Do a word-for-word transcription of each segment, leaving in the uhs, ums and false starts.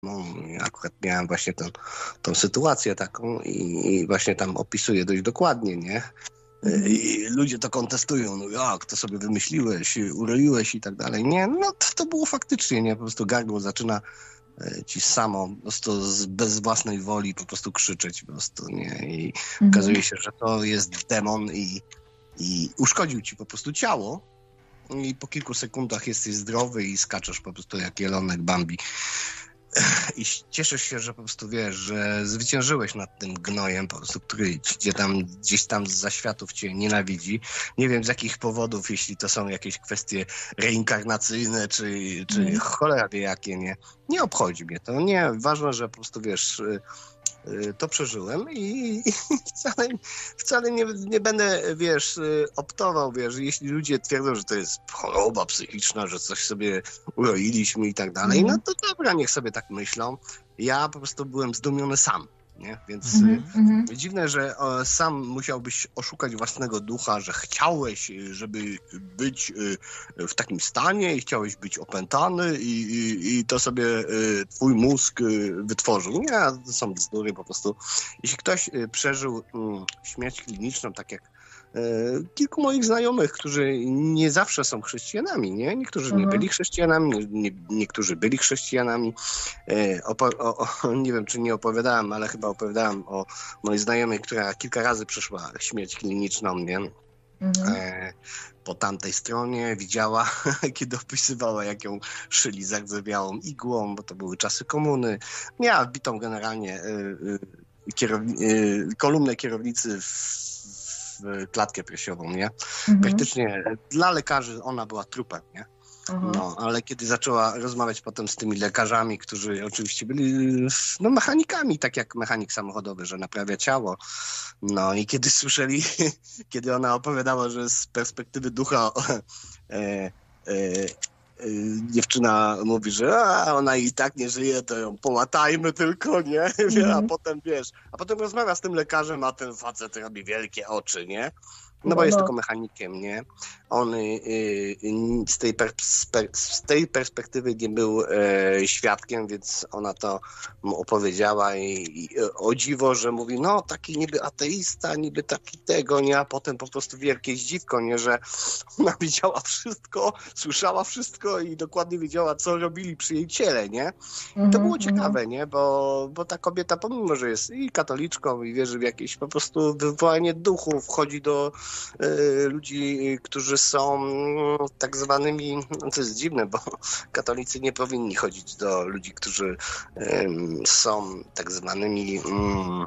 No, akurat miałem właśnie tą, tą sytuację taką i, i właśnie tam opisuję dość dokładnie, nie? I ludzie to kontestują, no jak, to sobie wymyśliłeś, uroiłeś i tak dalej. Nie, no to, to było faktycznie, nie? Po prostu gardło zaczyna ci samo, po prostu z, bez własnej woli po prostu krzyczeć, po prostu, nie? I mhm. okazuje się, że to jest demon i, i uszkodził ci po prostu ciało i po kilku sekundach jesteś zdrowy i skaczesz po prostu jak jelonek Bambi. I cieszysz się, że po prostu wiesz, że zwyciężyłeś nad tym gnojem, po prostu, który gdzie tam, gdzieś tam z zaświatów cię nienawidzi. Nie wiem z jakich powodów, jeśli to są jakieś kwestie reinkarnacyjne, czy, czy mm. cholera wie jakie, nie. Nie obchodzi mnie to. Nie, ważne, że po prostu wiesz, to przeżyłem i, i wcale, wcale nie, nie będę, wiesz, optował, wiesz, jeśli ludzie twierdzą, że to jest choroba psychiczna, że coś sobie uroiliśmy i tak dalej, mm. no to dobra, niech sobie tak myślą. Ja po prostu byłem zdumiony sam, nie? Więc mm-hmm. y, dziwne, że o, sam musiałbyś oszukać własnego ducha, że chciałeś, żeby być y, w takim stanie i chciałeś być opętany i, i, i to sobie y, twój mózg y, wytworzył. Nie, to są bzdury po prostu. Jeśli ktoś y, przeżył y, śmierć kliniczną, tak jak kilku moich znajomych, którzy nie zawsze są chrześcijanami, nie? Niektórzy mhm. nie byli chrześcijanami, nie, niektórzy byli chrześcijanami. Opo- o, o, nie wiem, czy nie opowiadałem, ale chyba opowiadałem o mojej znajomej, która kilka razy przeszła śmierć kliniczną, nie? Mhm. E, po tamtej stronie widziała, kiedy opisywała, jak ją szyli zardzewiałą igłą, bo to były czasy komuny. Miała wbitą generalnie y, y, kierowni- y, kolumnę kierownicy w klatkę piersiową, nie? Mhm. Praktycznie dla lekarzy ona była trupem, nie? Mhm. No, ale kiedy zaczęła rozmawiać potem z tymi lekarzami, którzy oczywiście byli no, mechanikami, tak jak mechanik samochodowy, że naprawia ciało, no i kiedy słyszeli, kiedy ona opowiadała, że z perspektywy ducha e, e, dziewczyna mówi, że a, ona i tak nie żyje, to ją połatajmy tylko, nie? Mm. A potem, wiesz, a potem rozmawia z tym lekarzem, a ten facet robi wielkie oczy, nie? No bo jest tylko mechanikiem, nie? On y, y, z, tej perspe- z tej perspektywy nie był e, świadkiem, więc ona to mu opowiedziała i, i o dziwo, że mówi, no taki niby ateista, niby taki tego, nie? A potem po prostu wielkie zdziwko, nie? Że ona widziała wszystko, słyszała wszystko i dokładnie wiedziała, co robili przy jej ciele, nie? I to było ciekawe, nie? Bo, bo ta kobieta, pomimo, że jest i katoliczką i wierzy w jakieś po prostu wywołanie duchów, wchodzi do ludzi, którzy są tak zwanymi, no to jest dziwne, bo katolicy nie powinni chodzić do ludzi, którzy um, są tak zwanymi um,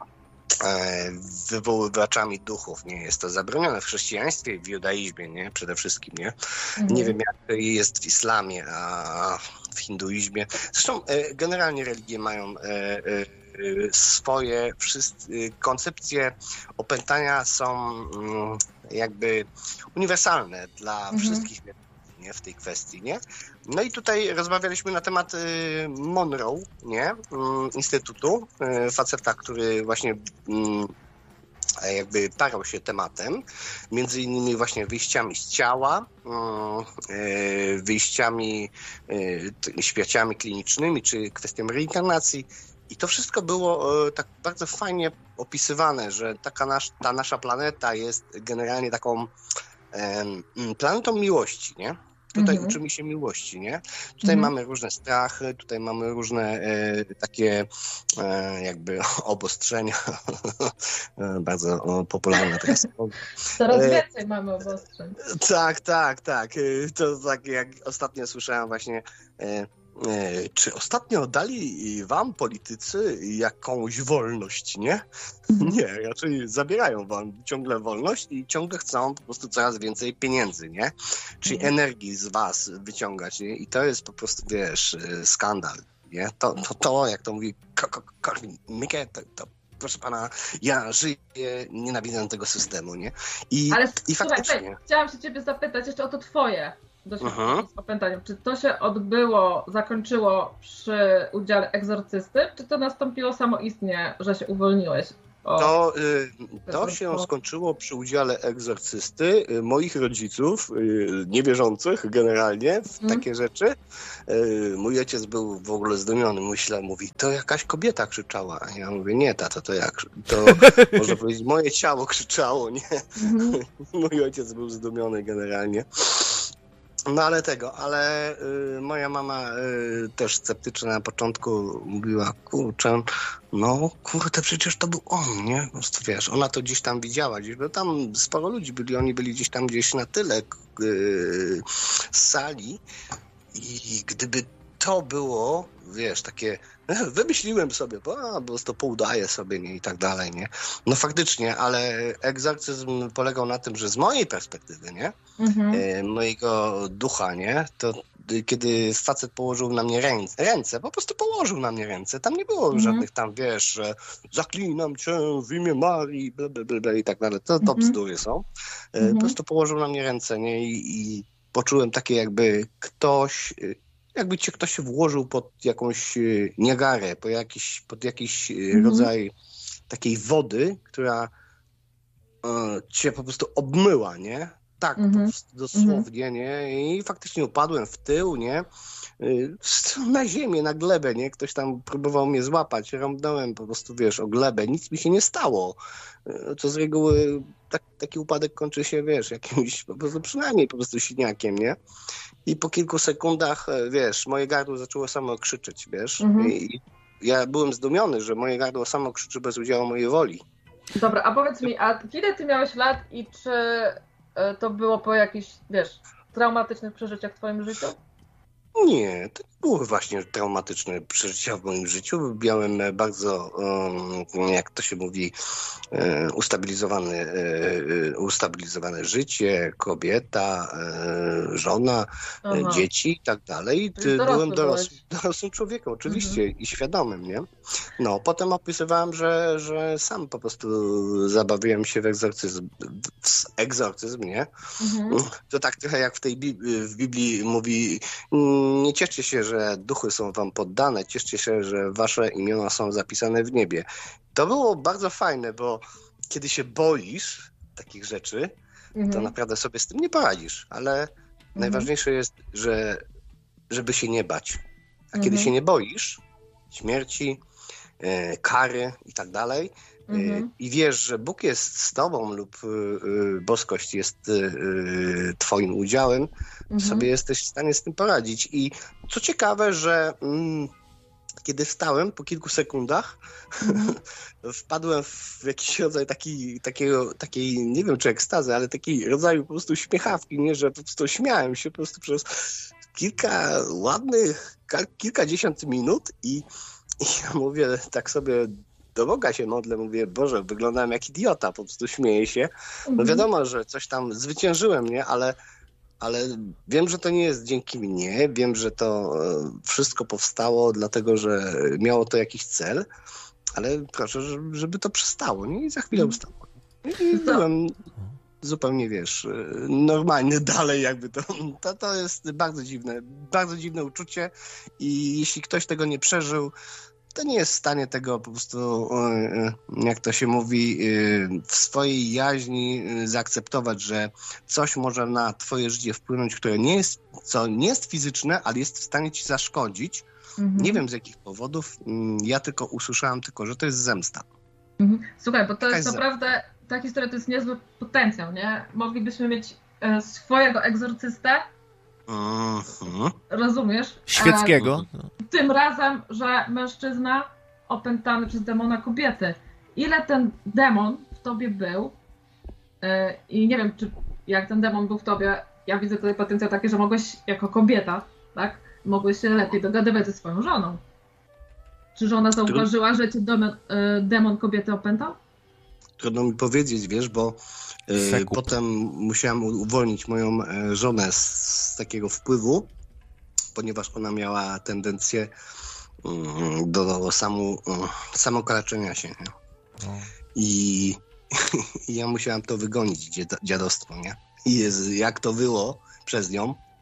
wywoływaczami duchów, nie? Jest to zabronione w chrześcijaństwie, w judaizmie, nie? Przede wszystkim, nie? Mhm. Nie wiem, jak jest w islamie, a w hinduizmie. Zresztą generalnie religie mają swoje wszystkie koncepcje opętania są jakby uniwersalne dla mhm. wszystkich, nie, w tej kwestii, nie? No i tutaj rozmawialiśmy na temat y, Monroe, nie? Y, Instytutu, y, faceta, który właśnie y, jakby parał się tematem, między innymi właśnie wyjściami z ciała, y, wyjściami, y, śmierciami klinicznymi, czy kwestią reinkarnacji. I to wszystko było e, tak bardzo fajnie opisywane, że taka nasz, ta nasza planeta jest generalnie taką e, planetą miłości, nie? Tutaj mm-hmm. uczymy się miłości, nie? Tutaj mm-hmm. mamy różne strachy, tutaj mamy różne e, takie e, jakby obostrzenia, bardzo o, popularne teraz. Coraz więcej e, mamy obostrzeń. Tak, tak, tak. To tak jak ostatnio słyszałem właśnie e, czy ostatnio dali wam politycy jakąś wolność, nie? Nie, raczej zabierają wam ciągle wolność i ciągle chcą po prostu coraz więcej pieniędzy, nie? Czyli energii z was wyciągać, nie? I to jest po prostu, wiesz, skandal, nie? To, to, to jak to mówi Korwin-Mikke, to, to proszę pana, ja żyję, nienawidzę tego systemu, nie? I, Ale i słuchaj, faktycznie... chciałam się ciebie zapytać jeszcze o to twoje doświadczenie uh-huh. z opętaniem. Czy to się odbyło, zakończyło przy udziale egzorcysty, czy to nastąpiło samoistnie, że się uwolniłeś? O, To, y, to się skończyło przy udziale egzorcysty, y, moich rodziców, y, niewierzących generalnie w Mm. takie rzeczy. Y, mój ojciec był w ogóle zdumiony, myślał, mówi, to jakaś kobieta krzyczała. A ja mówię, nie tato, to jak, to można powiedzieć, moje ciało krzyczało, nie? Mhm. Mój ojciec był zdumiony generalnie. No ale tego, ale y, moja mama y, też sceptyczna na początku mówiła, kurczę, no kurde, przecież to był on, nie? Po prostu, wiesz, ona to gdzieś tam widziała, gdzieś, bo tam sporo ludzi byli, oni byli gdzieś tam gdzieś na tyle y, z sali i gdyby to było, wiesz, takie, wymyśliłem sobie, bo a, po prostu poudaję sobie, nie, i tak dalej, nie? No faktycznie, ale egzorcyzm polegał na tym, że z mojej perspektywy, nie? Mhm. e, mojego ducha, nie? To y, kiedy facet położył na mnie ręce, ręce, po prostu położył na mnie ręce. Tam nie było Mhm. żadnych tam, wiesz, że zaklinam cię w imię Marii, bla, bla, bla, bla i tak dalej. To, to Mhm. bzdury są. E, Mhm. Po prostu położył na mnie ręce, nie? I, i poczułem takie jakby ktoś, y, jakby cię ktoś włożył pod jakąś y, niagarę, pod jakiś, pod jakiś y, Mhm. rodzaj takiej wody, która e, cię po prostu obmyła, nie? Tak, Mhm. po prostu dosłownie, nie? I faktycznie upadłem w tył, nie? Y, Na ziemię, na glebę, nie? Ktoś tam próbował mnie złapać, rąbnąłem po prostu, wiesz, o glebę. Nic mi się nie stało. Y, To z reguły tak, taki upadek kończy się, wiesz, jakimś po prostu przynajmniej po prostu siniakiem, nie? I po kilku sekundach, e, wiesz, moje gardło zaczęło samo krzyczeć, wiesz? Mhm. I ja byłem zdumiony, że moje gardło samo krzyczy bez udziału mojej woli. Dobra, a powiedz mi, a ile ty miałeś lat i czy e, to było po jakichś, wiesz, traumatycznych przeżyciach w twoim życiu? Nie, to nie były właśnie traumatyczne przeżycia w moim życiu. Miałem e, bardzo, um, jak to się mówi, e, ustabilizowane, e, e, ustabilizowane życie, kobieta, e, żona, e, Aha. dzieci i tak dalej. Czyli Ty- dorosły Byłem dorosłym, byłeś. dorosłym człowiekiem, oczywiście, i świadomym, nie? No, potem opisywałem, że, że sam po prostu zabawiłem się w egzorcyzm, w egzorcyzm, nie? Mhm. To tak trochę jak w tej Biblii, w Biblii mówi, nie cieszcie się, że duchy są wam poddane, cieszcie się, że wasze imiona są zapisane w niebie. To było bardzo fajne, bo kiedy się boisz takich rzeczy, to Mhm. naprawdę sobie z tym nie poradzisz, ale najważniejsze jest, że żeby się nie bać. A kiedy Mhm. się nie boisz śmierci, e, kary i tak dalej, e, Mhm. i wiesz, że Bóg jest z tobą lub e, e, boskość jest e, e, twoim udziałem, to Mhm. sobie jesteś w stanie z tym poradzić. I co ciekawe, że mm, kiedy wstałem po kilku sekundach, Mhm. wpadłem w jakiś rodzaj taki, takiego, takiej, nie wiem czy ekstazy, ale takiej rodzaju po prostu śmiechawki, nie, że po prostu śmiałem się po prostu przez kilka ładnych, ka- kilkadziesiąt minut i, i ja mówię tak sobie, do Boga się modlę, mówię, Boże, wyglądałem jak idiota, po prostu śmieję się. No Mhm. wiadomo, że coś tam zwyciężyłem, nie, ale ale wiem, że to nie jest dzięki mnie, wiem, że to e, wszystko powstało dlatego, że miało to jakiś cel, ale proszę, żeby- żeby to przestało, nie? I za chwilę ustało. I Co? byłem zupełnie, wiesz, e, normalny dalej jakby to, to. To jest bardzo dziwne, bardzo dziwne uczucie i jeśli ktoś tego nie przeżył, to nie jest w stanie tego po prostu, e, jak to się mówi, e, w swojej jaźni e, zaakceptować, że coś może na twoje życie wpłynąć, które nie jest, co nie jest fizyczne, ale jest w stanie ci zaszkodzić. Mhm. Nie wiem z jakich powodów, mm, ja tylko usłyszałem tylko, że to jest zemsta. Mhm. Słuchaj, bo to Jakaś jest za- naprawdę, ta historia to jest niezły potencjał, nie? Moglibyśmy mieć e, swojego egzorcystę, Mhm. rozumiesz? Świeckiego. E, tym razem, że mężczyzna opętany przez demona kobiety. Ile ten demon w tobie był e, i nie wiem, czy jak ten demon był w tobie, ja widzę tutaj potencjał taki, że mogłeś jako kobieta, tak? Mogłeś się lepiej dogadywać ze swoją żoną. Czy żona zauważyła, że cię demon, e, demon kobiety opętał? Trudno mi powiedzieć, wiesz, bo e, Sekup. potem musiałem uwolnić moją e, żonę z, z takiego wpływu, ponieważ ona miała tendencję mm, do samu, mm, samokalaczenia się, nie? No. I, i ja musiałem to wygonić, dziad- dziadostwo, nie? I jest, jak to było przez nią,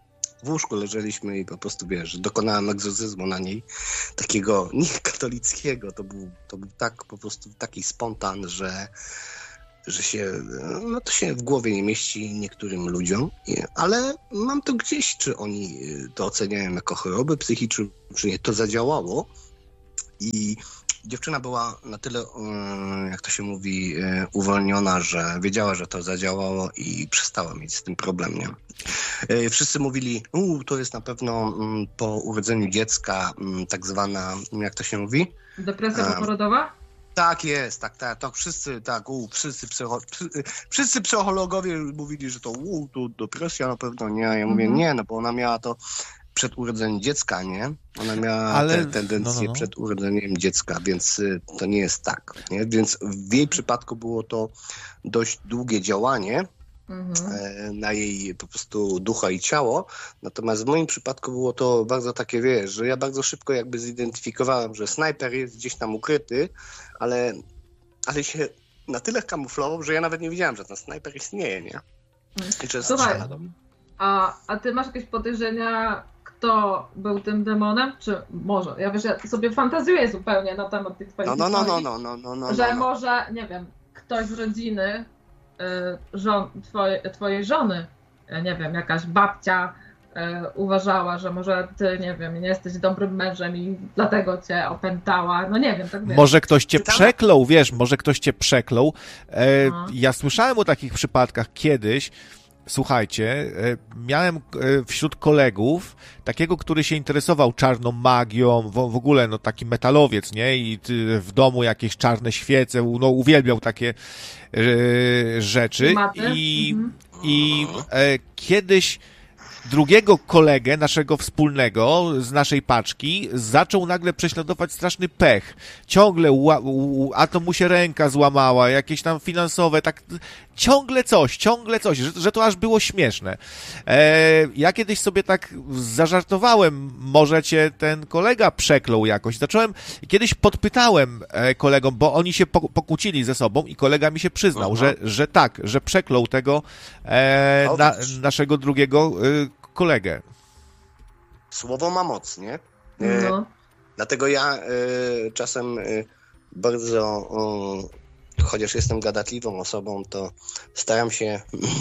w łóżku leżeliśmy i po prostu, wiesz, dokonałem egzorcyzmu na niej, takiego nie katolickiego, to był, to był tak po prostu taki spontan, że, że się, no to się w głowie nie mieści niektórym ludziom, ale mam to gdzieś, czy oni to oceniają jako chorobę psychiczną, czy nie, to zadziałało i dziewczyna była na tyle, jak to się mówi, uwolniona, że wiedziała, że to zadziałało i przestała mieć z tym problem, nie? Wszyscy mówili, u, to jest na pewno po urodzeniu dziecka tak zwana, jak to się mówi? Depresja poporodowa? Tak jest, tak, tak, tak, wszyscy, tak, u, wszyscy, psycho, wszyscy psychologowie mówili, że to, u, to depresja na pewno nie, ja mówię, mhm. nie, no bo ona miała to przed urodzeniem dziecka, nie? Ona miała Ale... te tendencje no, no, no. przed urodzeniem dziecka, więc to nie jest tak, nie? Więc w jej przypadku było to dość długie działanie mhm. na jej po prostu ducha i ciało, natomiast w moim przypadku było to bardzo takie, wiesz, że ja bardzo szybko jakby zidentyfikowałem, że snajper jest gdzieś tam ukryty, ale, ale się na tyle kamuflował, że ja nawet nie wiedziałem, że ten snajper istnieje, nie? I że Słuchaj, a, a ty masz jakieś podejrzenia, kto był tym demonem? Czy może? Ja wiesz, ja sobie fantazjuję zupełnie na temat tych twoich no, no, no, no, no, no, no, no, że no. może, nie wiem, ktoś z rodziny y, żon, twoje, twojej żony, nie wiem, jakaś babcia y, uważała, że może ty, nie wiem, nie jesteś dobrym mężem i dlatego cię opętała. No nie wiem, tak wiesz. Może ktoś cię przeklął, wiesz, może ktoś cię przeklął. E, ja słyszałem o takich przypadkach kiedyś. Słuchajcie, miałem wśród kolegów takiego, który się interesował czarną magią, w, w ogóle no taki metalowiec, nie? I w domu jakieś czarne świece, no uwielbiał takie e, rzeczy. I, mhm. i e, kiedyś drugiego kolegę, naszego wspólnego, z naszej paczki, zaczął nagle prześladować straszny pech. Ciągle, a to mu się ręka złamała, jakieś tam finansowe, tak, ciągle coś, ciągle coś, że, że to aż było śmieszne. E, ja kiedyś sobie tak zażartowałem, może cię ten kolega przeklął jakoś. Zacząłem, kiedyś podpytałem e, kolegom, bo oni się pokłócili ze sobą i kolega mi się przyznał, że, że tak, że przeklął tego e, na, naszego drugiego e, kolegę. Słowo ma moc, nie? E, no. Dlatego ja e, czasem e, bardzo, e, chociaż jestem gadatliwą osobą, to staram się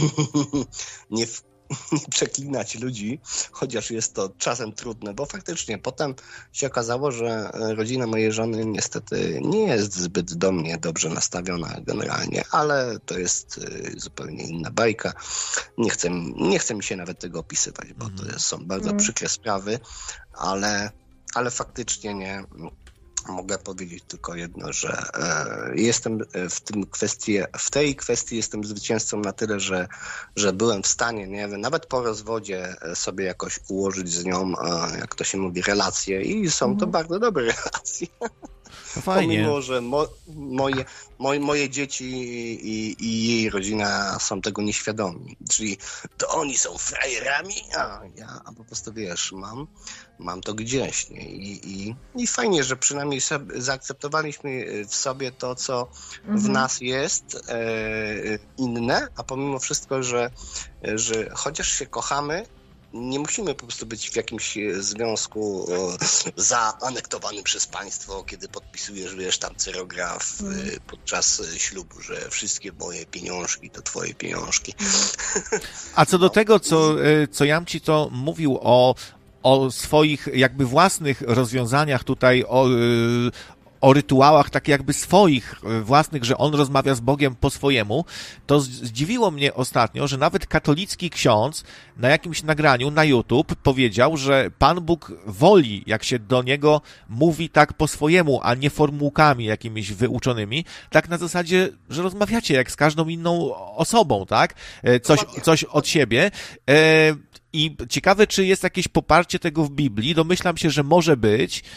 nie, w, nie przeklinać ludzi, chociaż jest to czasem trudne, bo faktycznie potem się okazało, że rodzina mojej żony niestety nie jest zbyt do mnie dobrze nastawiona generalnie, ale to jest zupełnie inna bajka. Nie chcę, nie chcę mi się nawet tego opisywać, bo to są bardzo przykre sprawy, ale, ale faktycznie nie... Mogę powiedzieć tylko jedno, że e, jestem w tym kwestii, w tej kwestii jestem zwycięzcą na tyle, że, że byłem w stanie, nie wiem, nawet po rozwodzie sobie jakoś ułożyć z nią, e, jak to się mówi, relacje i są to bardzo dobre relacje. No fajnie. Pomimo, że mo, moje, moje, moje dzieci i, i jej rodzina są tego nieświadomi. Czyli to oni są frajerami, a ja a po prostu, wiesz, mam, mam to gdzieś. Nie? I, i, I fajnie, że przynajmniej sobie zaakceptowaliśmy w sobie to, co mhm. w nas jest e, inne, a pomimo wszystko, że, że chociaż się kochamy, nie musimy po prostu być w jakimś związku e, zaanektowanym przez państwo, kiedy podpisujesz, wiesz, tam cyrograf e, podczas ślubu, że wszystkie moje pieniążki to twoje pieniążki. A co do tego, co, co Jamci to mówił o, o swoich jakby własnych rozwiązaniach tutaj, o, o rytuałach tak jakby swoich, własnych, że on rozmawia z Bogiem po swojemu, to zdziwiło mnie ostatnio, że nawet katolicki ksiądz na jakimś nagraniu na YouTube powiedział, że Pan Bóg woli, jak się do niego mówi tak po swojemu, a nie formułkami jakimiś wyuczonymi, tak na zasadzie, że rozmawiacie jak z każdą inną osobą, tak? Coś, coś od siebie. I ciekawe, czy jest jakieś poparcie tego w Biblii, domyślam się, że może być.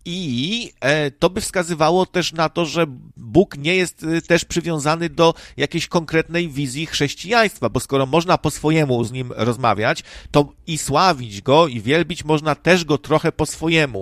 I to by wskazywało też na to, że Bóg nie jest też przywiązany do jakiejś konkretnej wizji chrześcijaństwa, bo skoro można po swojemu z Nim rozmawiać, to i sławić Go, i wielbić można też Go trochę po swojemu.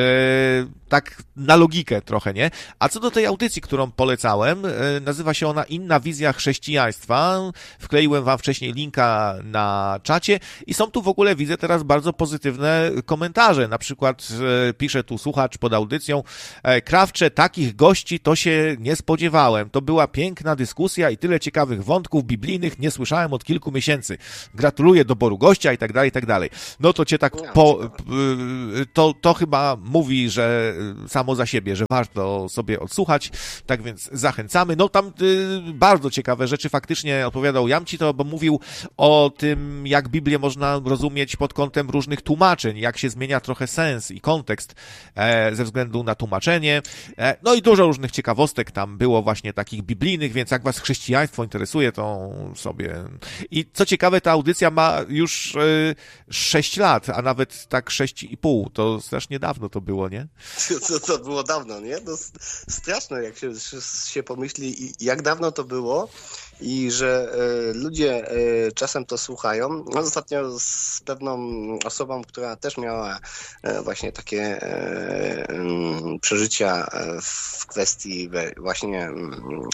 Tak na logikę trochę, nie? A co do tej audycji, którą polecałem, nazywa się ona Inna wizja chrześcijaństwa. Wkleiłem wam wcześniej linka na czacie i są tu w ogóle, widzę teraz bardzo pozytywne komentarze. Na przykład pisze tu słuchacz pod audycją: Krawcze, takich gości to się nie spodziewałem. To była piękna dyskusja i tyle ciekawych wątków biblijnych nie słyszałem od kilku miesięcy. Gratuluję doboru gościa i tak dalej, i tak dalej. No to cię tak po... To, to chyba mówi, że samo za siebie, że warto sobie odsłuchać, tak więc zachęcamy. No tam y, bardzo ciekawe rzeczy faktycznie opowiadał Jamci, to bo mówił o tym, jak Biblię można rozumieć pod kątem różnych tłumaczeń, jak się zmienia trochę sens i kontekst e, ze względu na tłumaczenie. E, no i dużo różnych ciekawostek tam było właśnie takich biblijnych, więc jak was chrześcijaństwo interesuje, to sobie... I co ciekawe, ta audycja ma już y, sześć lat, a nawet tak sześć i pół. To strasznie dawno to było, nie? To, to było dawno, nie? To straszne, jak się, się pomyśli, jak dawno to było i że e, ludzie e, czasem to słuchają. No, ostatnio z pewną osobą, która też miała e, właśnie takie e, m, przeżycia w kwestii we, właśnie m,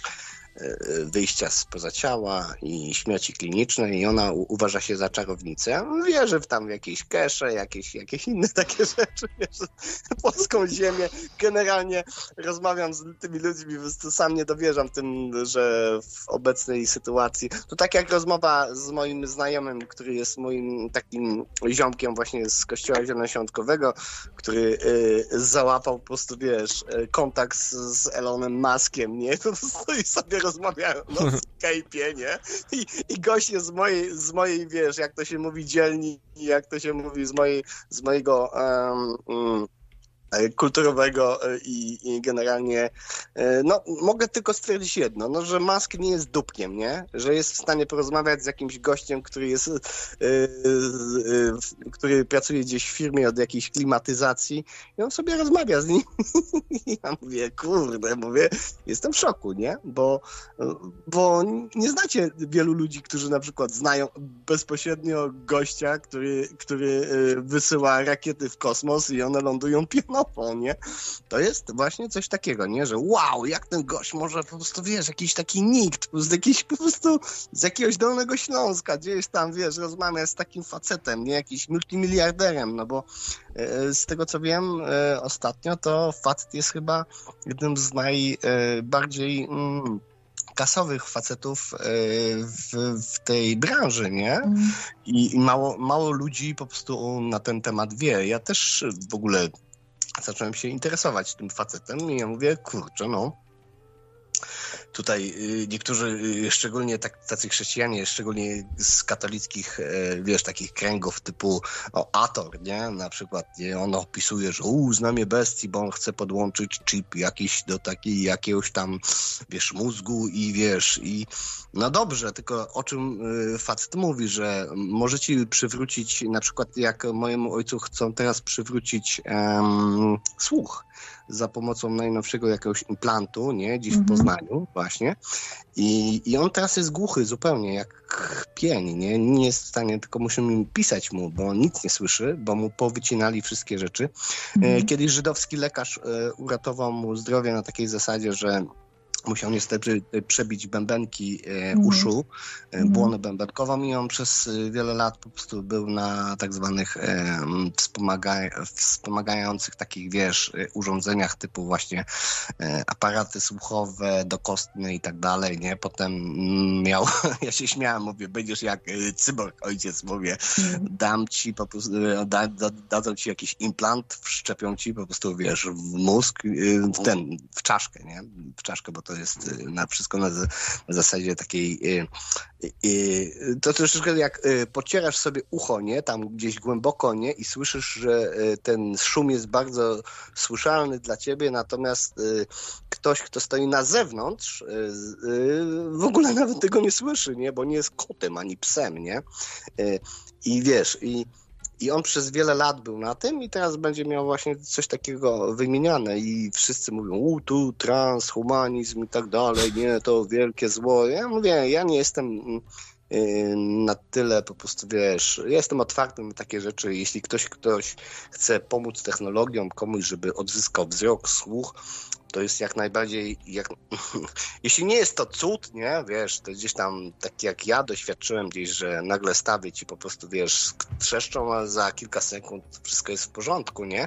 wyjścia spoza ciała i śmierci klinicznej i ona u- uważa się za czarownicę. Wierzy w tam jakieś kesze, jakieś, jakieś inne takie rzeczy, wierzy w polską ziemię. Generalnie rozmawiam z tymi ludźmi, po prostu sam nie dowierzam tym, że w obecnej sytuacji, to tak jak rozmowa z moim znajomym, który jest moim takim ziomkiem właśnie z kościoła zielonoświątkowego, który y, załapał po prostu, wiesz, kontakt z, z Elonem Muskiem, nie? To po prostu i sobie rozmawiają no, w Skype'ie, nie? I, i gość jest z mojej, z mojej, wiesz, jak to się mówi, dzielni, jak to się mówi, z mojej, z mojego um, um, kulturowego i, i generalnie, no mogę tylko stwierdzić jedno, no, że Musk nie jest dupkiem, nie? Że jest w stanie porozmawiać z jakimś gościem, który jest, yy, yy, który pracuje gdzieś w firmie od jakiejś klimatyzacji i on sobie rozmawia z nim. I ja mówię, kurde, mówię, jestem w szoku, nie? Bo, bo nie znacie wielu ludzi, którzy na przykład znają bezpośrednio gościa, który, który wysyła rakiety w kosmos i one lądują pionowo. Nie? To jest właśnie coś takiego, nie? Że wow, jak ten gość może po prostu, wiesz, jakiś taki nikt, z jakiejś po prostu z jakiegoś Dolnego Śląska, gdzieś tam, wiesz, rozmawia z takim facetem, nie? Jakiś multimiliarderem, no bo e, z tego co wiem e, ostatnio, to facet jest chyba jednym z najbardziej mm, kasowych facetów w, w tej branży, nie? I, i mało, mało ludzi po prostu na ten temat wie. Ja też w ogóle zacząłem się interesować tym facetem i ja mówię, kurczę, no tutaj niektórzy, szczególnie tak, tacy chrześcijanie, szczególnie z katolickich, wiesz, takich kręgów typu o, Ator, nie? Na przykład, nie? On opisuje, że u, znamie bestii, bo on chce podłączyć chip jakiś do takiej, jakiegoś tam, wiesz, mózgu i wiesz, i no dobrze, tylko o czym facet mówi, że może ci przywrócić, na przykład jak mojemu ojcu chcą teraz przywrócić um, słuch za pomocą najnowszego jakiegoś implantu, nie, dziś w Poznaniu właśnie. I, I on teraz jest głuchy zupełnie, jak pień, nie, nie jest w stanie, tylko musimy pisać mu, bo on nic nie słyszy, bo mu powycinali wszystkie rzeczy. Mhm. Kiedyś żydowski lekarz uratował mu zdrowie na takiej zasadzie, że musiał niestety przebić bębenki e, uszu, e, błonę bębenkową i on przez wiele lat po prostu był na tak zwanych e, wspomaga wspomagających takich, wiesz, urządzeniach typu właśnie e, aparaty słuchowe, dokostne i tak dalej, nie? Potem miał, ja się śmiałem, mówię, będziesz jak cyborg ojciec, mówię, dam ci po prostu, da, da, dadzą ci jakiś implant, wszczepią ci po prostu, wiesz, w mózg, w ten, w czaszkę, nie? W czaszkę, bo to jest na wszystko na, na zasadzie takiej y, y, to troszeczkę jak y, pocierasz sobie ucho, nie? Tam gdzieś głęboko, nie? I słyszysz, że y, ten szum jest bardzo słyszalny dla ciebie, natomiast y, ktoś, kto stoi na zewnątrz y, y, w ogóle nawet tego nie słyszy, nie? Bo nie jest kotem ani psem, nie? Y, I wiesz, i I on przez wiele lat był na tym i teraz będzie miał właśnie coś takiego wymieniane i wszyscy mówią, u tu transhumanizm i tak dalej, nie, to wielkie zło. Ja mówię, ja nie jestem na tyle po prostu, wiesz, ja jestem otwarty na takie rzeczy. Jeśli ktoś, ktoś chce pomóc technologiom komuś, żeby odzyskał wzrok, słuch, to jest jak najbardziej, jak... jeśli nie jest to cud, nie, wiesz, to gdzieś tam, tak jak ja doświadczyłem gdzieś, że nagle stawy ci po prostu, wiesz, trzeszczą, a za kilka sekund wszystko jest w porządku, nie?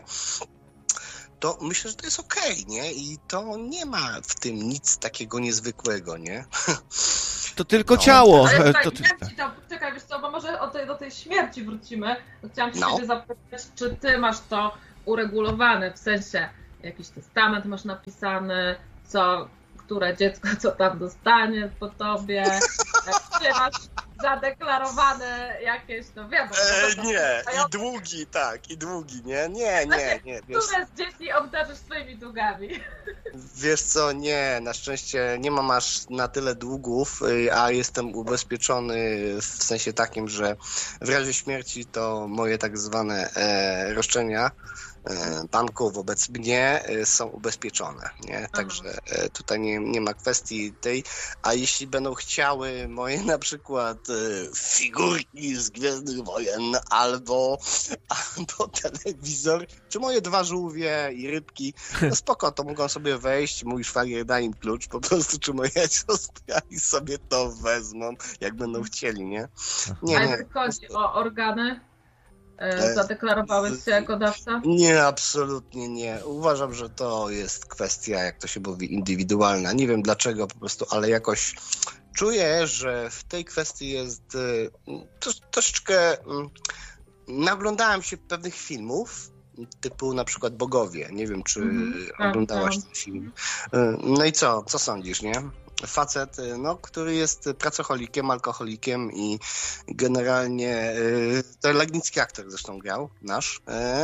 To myślę, że to jest okej, okay, nie? I to nie ma w tym nic takiego niezwykłego, nie? To tylko no. ciało. Ale to, to, ja ci tam, czekaj, wiesz co, bo może o tej, do tej śmierci wrócimy. Chciałam się no. ciebie zapytać, czy ty masz to uregulowane, w sensie jakiś testament masz napisany, co, które dziecko co tam dostanie po tobie, czy masz zadeklarowane jakieś, no wiem. E, nie, i długi, tak, i długi, nie, nie, nie, nie. Wiesz, które z dzieci obdarzysz swoimi długami? Wiesz co, nie, na szczęście nie mam aż na tyle długów, a jestem ubezpieczony w sensie takim, że w razie śmierci to moje tak zwane e, roszczenia banku wobec mnie są ubezpieczone, nie? Także tutaj nie, nie ma kwestii tej, a jeśli będą chciały moje na przykład figurki z Gwiezdnych Wojen albo, albo telewizor, czy moje dwa żółwie i rybki, to spoko, to mogą sobie wejść, mój szwagier da im klucz po prostu, czy moja siostra i sobie to wezmą, jak będą chcieli, nie? Nie, ale nie. chodzi o organy? Zadeklarowałeś się jako dawca? Nie, absolutnie nie. Uważam, że to jest kwestia, jak to się mówi, indywidualna. Nie wiem dlaczego po prostu, ale jakoś czuję, że w tej kwestii jest to, troszeczkę... Naglądałem się pewnych filmów, typu na przykład Bogowie. Nie wiem, czy mm-hmm. oglądałaś ten film. No i co? Co sądzisz, nie? Facet, no, który jest pracocholikiem, alkoholikiem i generalnie to legnicki aktor zresztą grał, nasz.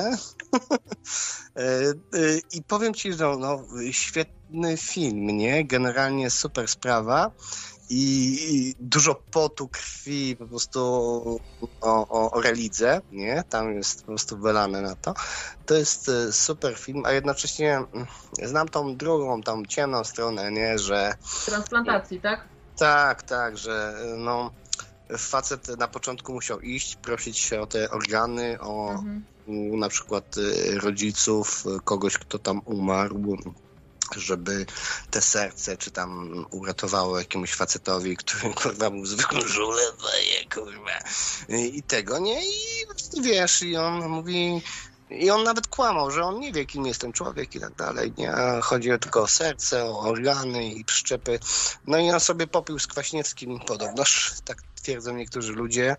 I powiem ci, że no, świetny film, nie? Generalnie super sprawa. I, i dużo potu, krwi po prostu o, o, o relidze, nie? Tam jest po prostu wylane na to. To jest super film, a jednocześnie znam tą drugą, tą ciemną stronę, nie? Że... Transplantacji, tak? Tak, tak, że no facet na początku musiał iść, prosić się o te organy, o mhm. na przykład rodziców, kogoś, kto tam umarł, żeby te serce, czy tam uratowało jakiemuś facetowi, który, kurwa, był zwykłą żulę, kurwa, i tego, nie? I wiesz, i on mówi, i on nawet kłamał, że on nie wie, kim jest ten człowiek i tak dalej, nie? Chodzi tylko o serce, o organy i przyczepy. No i on sobie popił z Kwaśniewskim, podobnoż, tak twierdzą niektórzy ludzie.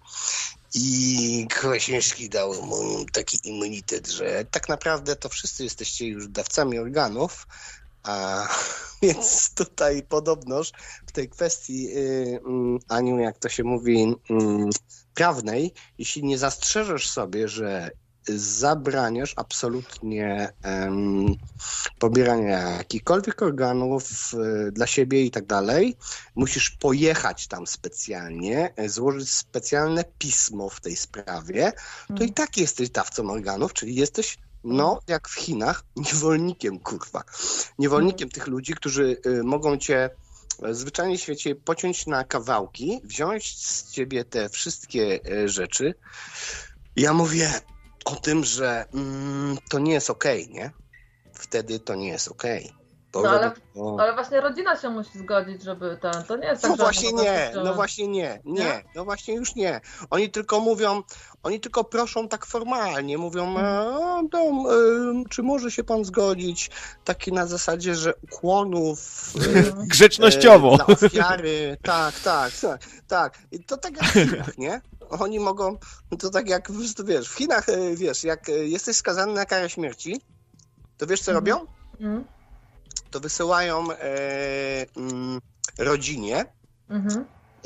I Kwaśniewski dał mu taki immunitet, że tak naprawdę to wszyscy jesteście już dawcami organów. A więc tutaj podobnoż w tej kwestii, yy, Aniu, jak to się mówi, yy, prawnej, jeśli nie zastrzeżesz sobie, że zabraniasz absolutnie um, pobierania jakichkolwiek organów y, dla siebie i tak dalej, musisz pojechać tam specjalnie, złożyć specjalne pismo w tej sprawie, to hmm. i tak jesteś dawcą organów, czyli jesteś, no, jak w Chinach, niewolnikiem, kurwa. Niewolnikiem hmm. tych ludzi, którzy y, mogą cię zwyczajnie w świecie pociąć na kawałki, wziąć z ciebie te wszystkie y, rzeczy. Ja mówię o tym, że mm, to nie jest okej, okay, nie? Wtedy to nie jest okej. Okay. No ale, to... ale właśnie rodzina się musi zgodzić, żeby ten, to nie jest tak, no że... Właśnie nie, to... No właśnie nie, nie, nie, no właśnie już nie. Oni tylko mówią, oni tylko proszą tak formalnie, mówią, hmm. e, dom, e, czy może się pan zgodzić, taki na zasadzie, że ukłonów... E, Grzecznościowo. E, dla ofiary, tak, tak, tak, tak. I to tak jak w Chinach, nie? Oni mogą, to tak jak, wiesz, w Chinach, wiesz, jak jesteś skazany na karę śmierci, to wiesz, co mm. robią? Mm. To wysyłają e, mm, rodzinie mm-hmm. e,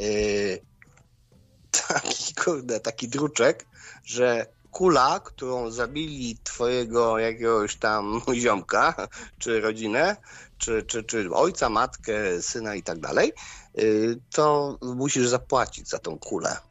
taki, kurde, taki druczek, że kula, którą zabili twojego jakiegoś tam ziomka, czy rodzinę, czy, czy, czy ojca, matkę, syna i tak dalej, e, to musisz zapłacić za tą kulę.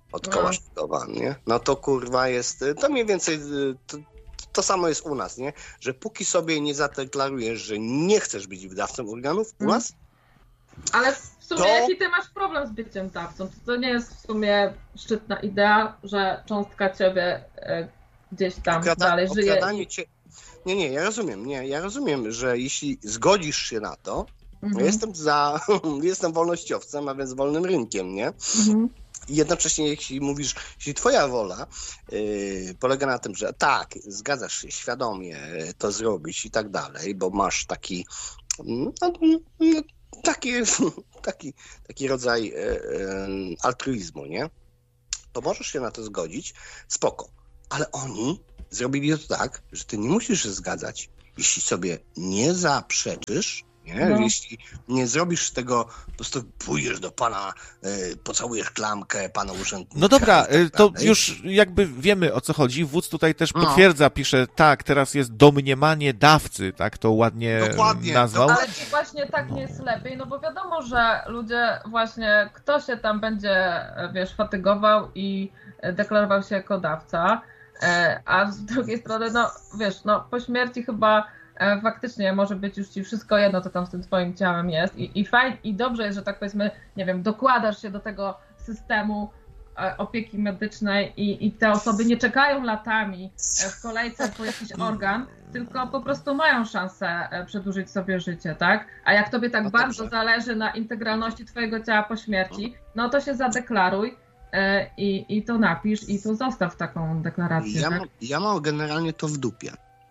od koła szpigowa, nie? No to kurwa jest, to mniej więcej to, to samo jest u nas, nie? Że póki sobie nie zadeklarujesz, że nie chcesz być dawcą organów u nas, ale w sumie to... jaki ty masz problem z byciem dawcą? To nie jest w sumie szczytna idea, że cząstka ciebie e, gdzieś tam Okrada, dalej żyje. Cię... Nie, nie, ja rozumiem, nie, ja rozumiem, że jeśli zgodzisz się na to, mhm. jestem za, jestem wolnościowcem, a więc wolnym rynkiem, nie? Mhm. I jednocześnie jeśli mówisz, jeśli twoja wola yy, polega na tym, że tak, zgadzasz się świadomie to zrobić i tak dalej, bo masz taki no, no, taki, taki, taki rodzaj yy, yy, altruizmu, nie? To możesz się na to zgodzić, spoko. Ale oni zrobili to tak, że ty nie musisz się zgadzać. Jeśli sobie nie zaprzeczysz, nie? No. Jeśli nie zrobisz tego, po prostu pójdziesz do pana, y, pocałujesz klamkę pana urzędnika. No dobra, tak to już jakby wiemy, o co chodzi. Wódz tutaj też no. potwierdza, pisze, tak, teraz jest domniemanie dawcy, tak to ładnie Dokładnie, nazwał. Ale czy właśnie tak nie jest lepiej? No bo wiadomo, że ludzie właśnie, kto się tam będzie, wiesz, fatygował i deklarował się jako dawca, a z drugiej strony, no wiesz, no po śmierci chyba faktycznie może być już ci wszystko jedno, co tam z tym twoim ciałem jest i, i fajnie, i dobrze jest, że tak powiedzmy, nie wiem, dokładasz się do tego systemu opieki medycznej i, i te osoby nie czekają latami w kolejce po jakiś organ, tylko po prostu mają szansę przedłużyć sobie życie, tak? A jak tobie tak no bardzo dobrze. zależy na integralności twojego ciała po śmierci, no to się zadeklaruj i, i to napisz i to zostaw taką deklarację. Ja, tak? mam, ja mam generalnie to w dupie.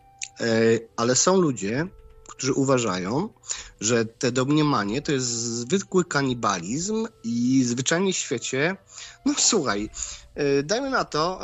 Ale są ludzie, którzy uważają, że te domniemanie to jest zwykły kanibalizm i zwyczajnie w świecie, no słuchaj, dajmy na to,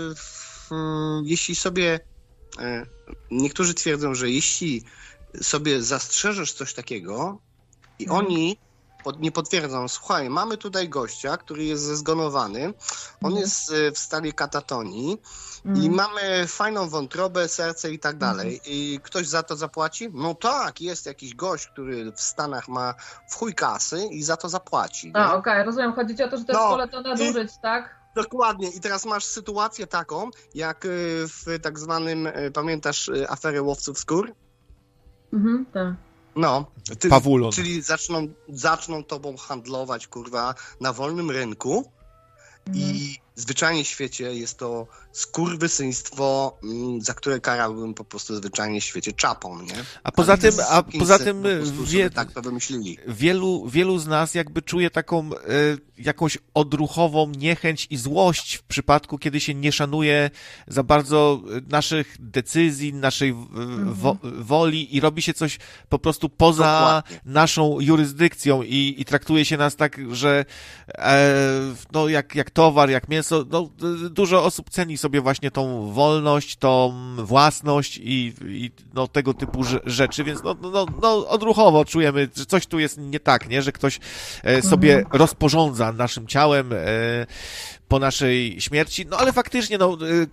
jeśli sobie, niektórzy twierdzą, że jeśli sobie zastrzeżesz coś takiego i hmm. oni pod, nie potwierdzą, słuchaj, mamy tutaj gościa, który jest zezgonowany, on hmm. jest w stanie katatonii, Mm. i mamy fajną wątrobę, serce i tak dalej. Mm. I ktoś za to zapłaci? No tak, jest jakiś gość, który w Stanach ma w chuj kasy i za to zapłaci. A, okej, okay, rozumiem. Chodzi ci o to, że to jest no, pole do nadużyć, i, tak? Dokładnie. I teraz masz sytuację taką, jak w tak zwanym, pamiętasz aferę łowców skór? Mhm, tak. No, ty, Pawulon. Czyli zaczną, zaczną tobą handlować, kurwa, na wolnym rynku. I zwyczajnie w świecie jest to skurwysyństwo, za które karałbym po prostu zwyczajnie w świecie czapą, nie? A poza tym, a poza tym wie, tak to wymyślili. Wielu, wielu z nas jakby czuje taką e, jakąś odruchową niechęć i złość w przypadku, kiedy się nie szanuje za bardzo naszych decyzji, naszej wo, woli i robi się coś po prostu poza Dokładnie. naszą jurysdykcją i, i traktuje się nas tak, że e, no jak, jak towar, jak mięso, no dużo osób ceni sobie właśnie tą wolność, tą własność i, i no, tego typu rzeczy, więc no, no, no odruchowo czujemy, że coś tu jest nie tak, nie? Że ktoś e, sobie mhm. rozporządza naszym ciałem e, po naszej śmierci, no ale faktycznie no e,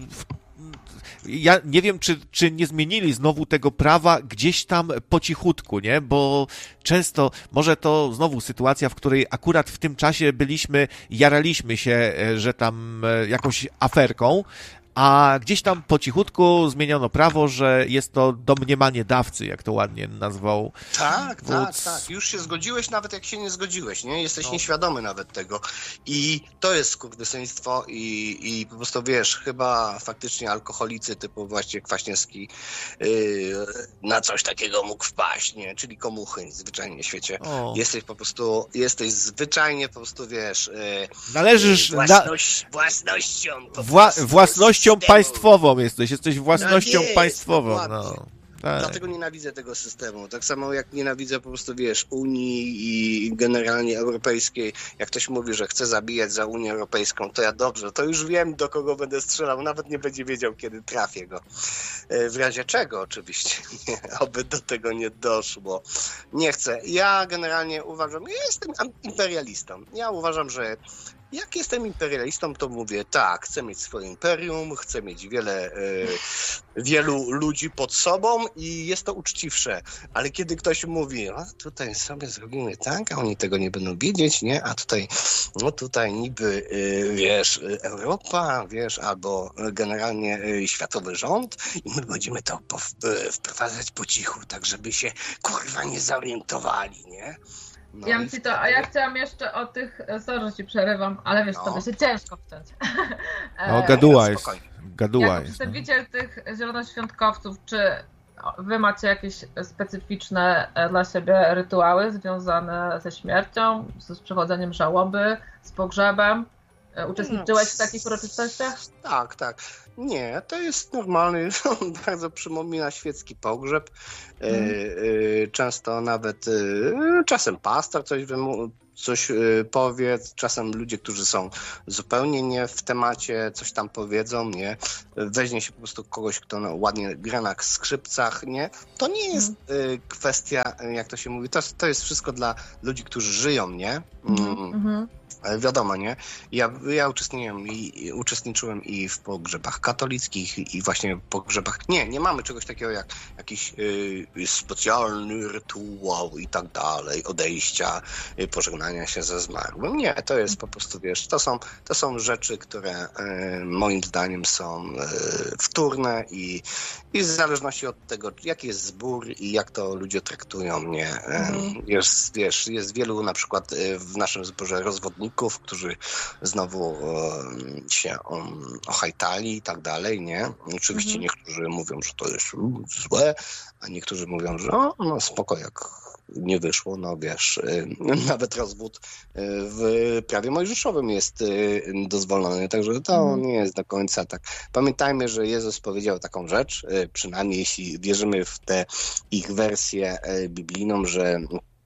ja nie wiem, czy, czy nie zmienili znowu tego prawa gdzieś tam po cichutku, nie? Bo często, może to znowu sytuacja, w której akurat w tym czasie byliśmy, jaraliśmy się, że tam jakąś aferką, a gdzieś tam po cichutku zmieniono prawo, że jest to domniemanie dawcy, jak to ładnie nazwał. Tak, Wódz. tak, tak. Już się zgodziłeś, nawet jak się nie zgodziłeś, nie? Jesteś no. nieświadomy nawet tego. I to jest skurwysyństwo i, i po prostu wiesz, chyba faktycznie alkoholicy typu właśnie Kwaśniewski yy, na coś takiego mógł wpaść, nie? Czyli komuchy zwyczajnie w świecie. O. Jesteś po prostu, jesteś zwyczajnie po prostu, wiesz... Yy, Należysz... Własność, na... Własnością. Wła, własnością państwową jesteś, jesteś własnością no jest, państwową. No. Tak. Dlatego nienawidzę tego systemu. Tak samo jak nienawidzę po prostu, wiesz, Unii i generalnie europejskiej. Jak ktoś mówi, że chce zabijać za Unię Europejską, to ja dobrze, to już wiem, do kogo będę strzelał. Nawet nie będzie wiedział, kiedy trafię go. W razie czego oczywiście. Nie, oby do tego nie doszło. Nie chcę. Ja generalnie uważam, ja jestem imperialistą. Ja uważam, że jak jestem imperialistą, to mówię tak, chcę mieć swoje imperium, chcę mieć wiele, e, wielu ludzi pod sobą i jest to uczciwsze. Ale kiedy ktoś mówi, a tutaj sobie zrobimy tak, a oni tego nie będą wiedzieć, nie? A tutaj, no tutaj niby, e, wiesz, Europa, wiesz, albo generalnie e, światowy rząd i my będziemy to wprowadzać po cichu, tak żeby się kurwa nie zorientowali, nie? No ja, ci to, a ja chciałam jeszcze o tych, sorry, że ci przerywam, ale wiesz, no. to by się ciężko wciąć. No, gaduła jest. Gaduła jako jest. przedstawiciel no. tych zielonoświątkowców, czy wy macie jakieś specyficzne dla siebie rytuały związane ze śmiercią, z przechodzeniem żałoby, z pogrzebem? Uczestniczyłeś w takich uroczystościach? Tak, tak. Nie, to jest normalny, bardzo przypomina świecki pogrzeb. Mm. Często nawet, czasem pastor coś, coś powie, czasem ludzie, którzy są zupełnie nie w temacie, coś tam powiedzą, nie? Weźmie się po prostu kogoś, kto no, ładnie gra na skrzypcach, nie? To nie jest mm. kwestia, jak to się mówi, to, to jest wszystko dla ludzi, którzy żyją, nie? Mm. Mm-hmm. Wiadomo, nie? Ja, ja uczestniczyłem, i, uczestniczyłem i w pogrzebach katolickich, i, i właśnie w pogrzebach... Nie, nie mamy czegoś takiego jak jakiś y, specjalny rytuał i tak dalej, odejścia, y, pożegnania się ze zmarłym. Nie, to jest po prostu, wiesz, to są, to są rzeczy, które y, moim zdaniem są y, wtórne i, i w zależności od tego, jaki jest zbór i jak to ludzie traktują mnie. Y, mhm. Jest, wiesz, jest wielu na przykład y, w naszym zborze rozwodników, którzy znowu e, się um, ochajtali i tak dalej, nie? Oczywiście mhm. niektórzy mówią, że to jest złe, a niektórzy mówią, że o, no spoko, jak nie wyszło, no wiesz, y, nawet rozwód y, w prawie mojżeszowym jest y, dozwolony, także to mhm. nie jest do końca tak. Pamiętajmy, że Jezus powiedział taką rzecz, y, przynajmniej jeśli wierzymy w tę ich wersję y, biblijną, że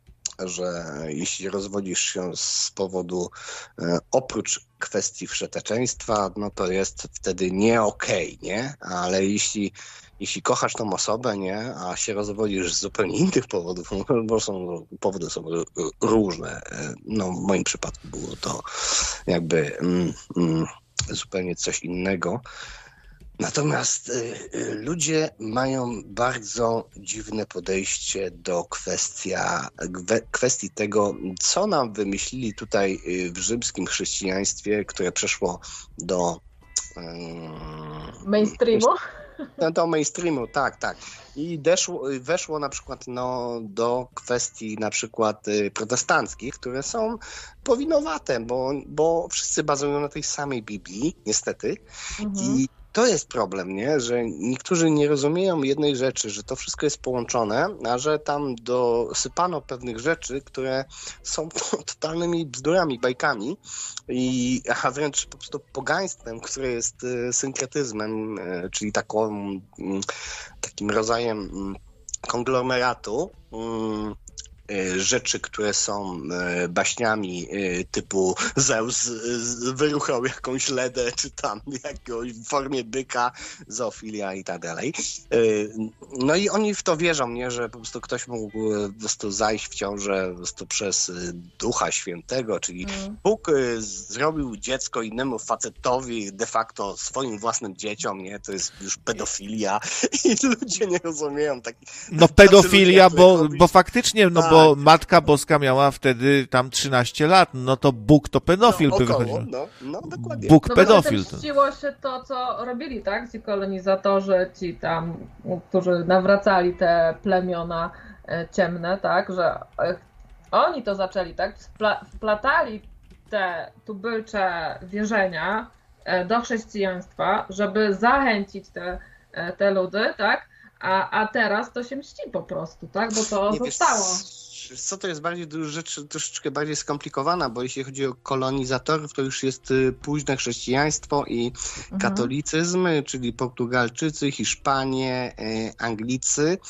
że jeśli rozwodzisz się z powodu e, oprócz kwestii wszeteczeństwa, no to jest wtedy nie okej, okay, nie? Ale jeśli, jeśli kochasz tą osobę, nie? A się rozwodzisz z zupełnie innych powodów, bo są, powody są różne. No w moim przypadku było to jakby mm, mm, zupełnie coś innego. Natomiast y, y, ludzie mają bardzo dziwne podejście do kwestia, gwe, kwestii tego, co nam wymyślili tutaj y, w rzymskim chrześcijaństwie, które przeszło do... Y, mainstreamu? Do, do mainstreamu, tak, tak. I deszło, weszło na przykład no, do kwestii na przykład y, protestanckich, które są powinowate, bo, bo wszyscy bazują na tej samej Biblii, niestety. Mhm. I to jest problem, nie? Że niektórzy nie rozumieją jednej rzeczy, że to wszystko jest połączone, a że tam dosypano pewnych rzeczy, które są totalnymi bzdurami, bajkami, i, a wręcz po prostu pogaństwem, które jest y, synkretyzmem, y, czyli taką, y, takim rodzajem y, konglomeratu, y, rzeczy, które są baśniami typu Zeus wyruchał jakąś ledę, czy tam jakąś w formie byka, zoofilia i tak dalej. No i oni w to wierzą, nie, że po prostu ktoś mógł po prostu zajść w ciążę po prostu przez Ducha Świętego, czyli mm. Bóg zrobił dziecko innemu facetowi, de facto swoim własnym dzieciom, nie, to jest już pedofilia i ludzie nie rozumieją takich... No pedofilia, bo, bo faktycznie, no bo Bo Matka Boska miała wtedy tam trzynaście lat, no to Bóg to pedofil no, by około, wychodził. No, no dokładnie. Bóg no pedofil. No mściło się to, co robili, tak? Ci kolonizatorzy, ci tam, którzy nawracali te plemiona ciemne, tak? Że oni to zaczęli, tak? Wpla- wplatali te tubylcze wierzenia do chrześcijaństwa, żeby zachęcić te, te ludy, tak? A, a teraz to się mści po prostu, tak? Bo to nie zostało. Wiesz, co to jest bardziej rzecz troszeczkę bardziej skomplikowana, bo jeśli chodzi o kolonizatorów, to już jest późne chrześcijaństwo i mhm. katolicyzm, czyli Portugalczycy, Hiszpanie, Anglicy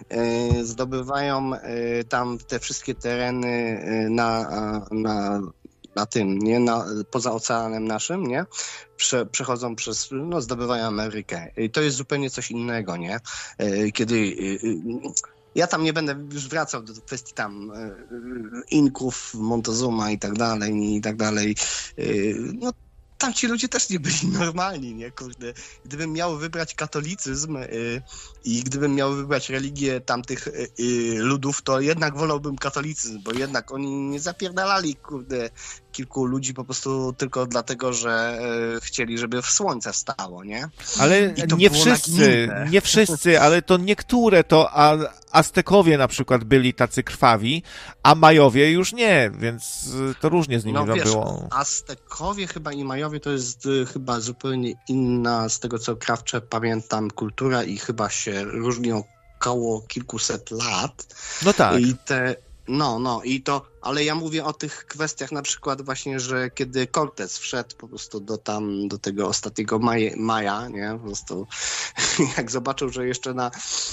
zdobywają tam te wszystkie tereny na, na na tym, nie, na, poza oceanem naszym, nie, Prze, przechodzą przez, no, zdobywają Amerykę. I to jest zupełnie coś innego, nie, kiedy Ja tam nie będę już wracał do kwestii tam Inków, Montezuma i tak dalej, i tak dalej. No, tam ci ludzie też nie byli normalni, nie, kurde. Gdybym miał wybrać katolicyzm y, i gdybym miał wybrać religię tamtych y, y, ludów, to jednak wolałbym katolicyzm, bo jednak oni nie zapierdalali, kurde, kilku ludzi po prostu tylko dlatego, że y, chcieli, żeby w słońce wstało, nie? Ale nie wszyscy, nie wszyscy, ale to niektóre to a, Aztekowie na przykład byli tacy krwawi, a Majowie już nie, więc to różnie z nimi no, wiesz, było. Aztekowie chyba i Majowie to jest y, chyba zupełnie inna, z tego co krawcze pamiętam, kultura i chyba się różni około kilkuset lat. No tak. I te, no, no, i to, ale ja mówię o tych kwestiach na przykład właśnie, że kiedy Cortez wszedł po prostu do tam, do tego ostatniego Maja, Maja nie, po prostu jak zobaczył, że jeszcze na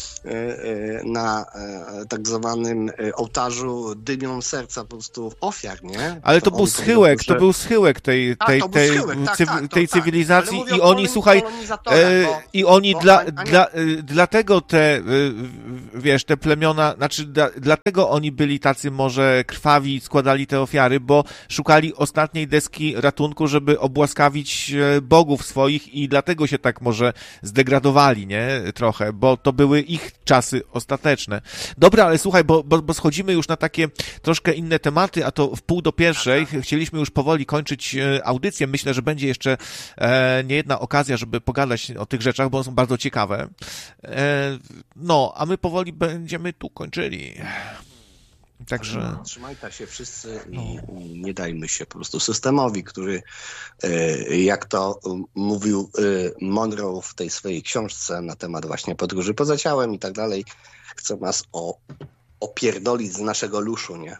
na tak zwanym ołtarzu dymią serca po prostu ofiar, nie? Ale to, to był schyłek, że... to był schyłek tej, tej, A, tej, schyłek, tak, cyw... tak, tej tak, cywilizacji tak. i oni, słuchaj, e, bo, i oni bo, dla, a, a dla, dlatego te, wiesz, te plemiona, znaczy dla, dlatego oni byli tacy może krwawi, składali te ofiary, bo szukali ostatniej deski ratunku, żeby obłaskawić bogów swoich i dlatego się tak może zdegradowali, nie? Trochę, bo to były ich czasy ostateczne. Dobra, ale słuchaj, bo, bo, bo schodzimy już na takie troszkę inne tematy, a to w pół do pierwszej. Chcieliśmy już powoli kończyć audycję. Myślę, że będzie jeszcze e, niejedna okazja, żeby pogadać o tych rzeczach, bo one są bardzo ciekawe. E, no, a my powoli będziemy tu kończyli. Także... No, trzymajcie się wszyscy i, i nie dajmy się po prostu systemowi, który, e, jak to mówił e, Monroe w tej swojej książce na temat właśnie podróży poza ciałem i tak dalej, chce nas o, opierdolić z naszego luszu, nie?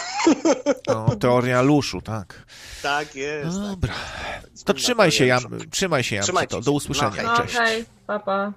No, teoria luszu, tak. Tak jest. No, dobra. Tak. To trzymaj się, Jan, trzymaj się, Jan. To. Do usłyszenia. No, cześć. Okej, okay, pa, pa.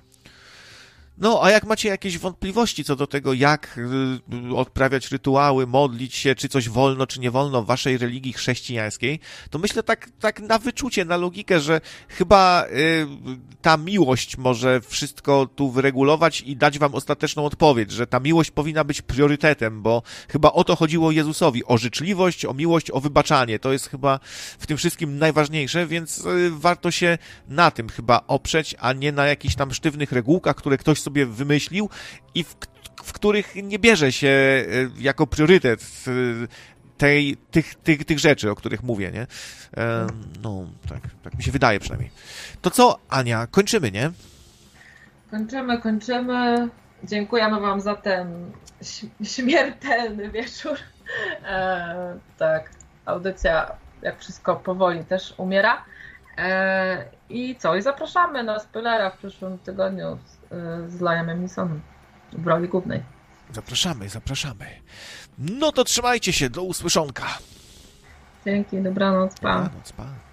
No, a jak macie jakieś wątpliwości co do tego, jak y, odprawiać rytuały, modlić się, czy coś wolno, czy nie wolno w waszej religii chrześcijańskiej, to myślę tak, tak na wyczucie, na logikę, że chyba y, ta miłość może wszystko tu wyregulować i dać wam ostateczną odpowiedź, że ta miłość powinna być priorytetem, bo chyba o to chodziło Jezusowi, o życzliwość, o miłość, o wybaczanie. To jest chyba w tym wszystkim najważniejsze, więc y, warto się na tym chyba oprzeć, a nie na jakichś tam sztywnych regułkach, które ktoś sobie wymyślił i w, w których nie bierze się jako priorytet tej, tych, tych, tych rzeczy, o których mówię, nie? No, tak, tak mi się wydaje przynajmniej. To co, Ania, kończymy, nie? Kończymy, kończymy. Dziękujemy wam za ten śmiertelny wieczór. E, tak, audycja, jak wszystko powoli też umiera. E, I co? I zapraszamy na Spylera w przyszłym tygodniu z, z Liamem Neesonem w roli głównej. Zapraszamy, zapraszamy. No to trzymajcie się, do usłyszonka. Dzięki, dobranoc, pa. Dobranoc, pa.